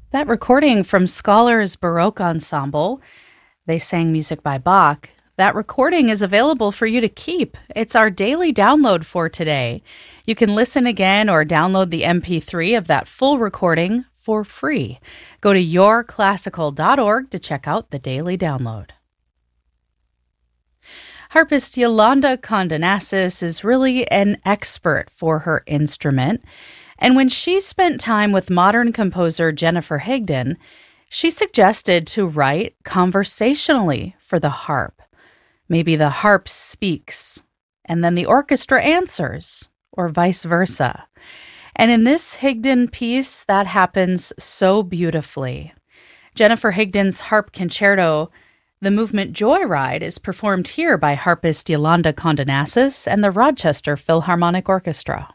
That recording from Scholars Baroque Ensemble, they sang music by Bach. That recording is available for you to keep. It's our daily download for today. You can listen again or download the MP3 of that full recording for free. Go to yourclassical.org to check out the daily download. Harpist Yolanda Condenassis is really an expert for her instrument. And when she spent time with modern composer Jennifer Higdon, she suggested to write conversationally for the harp. Maybe the harp speaks, and then the orchestra answers, or vice versa. And in this Higdon piece, that happens so beautifully. Jennifer Higdon's harp concerto, the movement Joyride, is performed here by harpist Yolanda Condenassis and the Rochester Philharmonic Orchestra.